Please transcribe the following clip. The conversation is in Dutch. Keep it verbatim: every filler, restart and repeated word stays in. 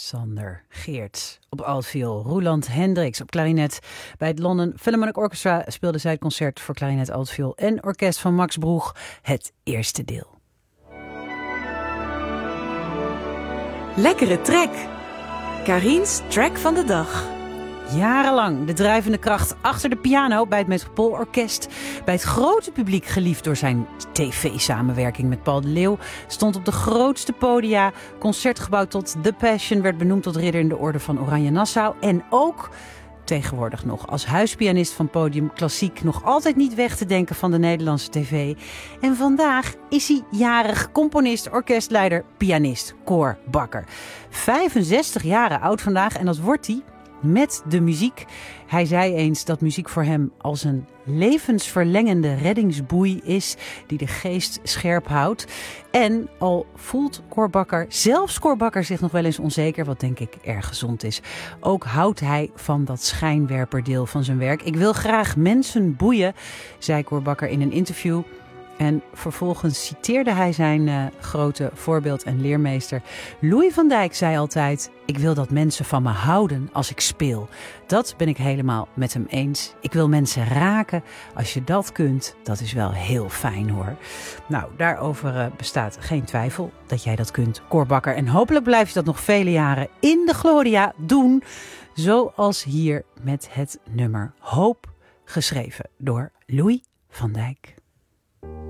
Sander Geerts op altviool, Roeland Hendricks op klarinet. Bij het London Philharmonic Orchestra speelde zij het concert voor klarinet, altviool en orkest van Max Broeg, het eerste deel. Lekkere track. Karin's track van de dag. Jarenlang de drijvende kracht achter de piano bij het Metropoolorkest. Bij het grote publiek geliefd door zijn tv-samenwerking met Paul de Leeuw. Stond op de grootste podia. Concertgebouw tot The Passion. Werd benoemd tot ridder in de orde van Oranje Nassau. En ook tegenwoordig nog als huispianist van Podium Klassiek. Nog altijd niet weg te denken van de Nederlandse tv. En vandaag is hij jarig, componist, orkestleider, pianist Cor Bakker. vijfenzestig jaren oud vandaag en dat wordt hij met de muziek. Hij zei eens dat muziek voor hem als een levensverlengende reddingsboei is die de geest scherp houdt. En al voelt Cor Bakker, zelfs Cor Bakker, zich nog wel eens onzeker, wat denk ik erg gezond is. Ook houdt hij van dat schijnwerperdeel van zijn werk. Ik wil graag mensen boeien, zei Cor Bakker in een interview. En vervolgens citeerde hij zijn uh, grote voorbeeld en leermeester. Louis van Dijk zei altijd: ik wil dat mensen van me houden als ik speel. Dat ben ik helemaal met hem eens. Ik wil mensen raken. Als je dat kunt, dat is wel heel fijn hoor. Nou, daarover uh, bestaat geen twijfel dat jij dat kunt, Cor Bakker. En hopelijk blijf je dat nog vele jaren in de Gloria doen. Zoals hier met het nummer Hoop, geschreven door Louis van Dijk.